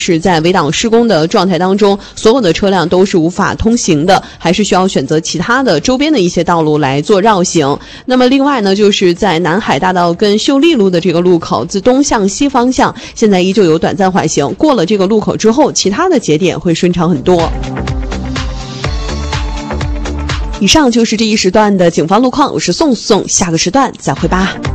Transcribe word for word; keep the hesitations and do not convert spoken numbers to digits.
是在围挡施工的状态当中，所有的车辆都是无法通行的，还是需要选择其他的周边的一些道路来做绕行。那么另外呢，就是在南海大道跟秀丽路的这个路口，自东向西方向现在依旧有短暂缓行，过了这个路口之后，其他的节点会顺畅很多。以上就是这一时段的警方路况，我是宋宋，下个时段再会吧。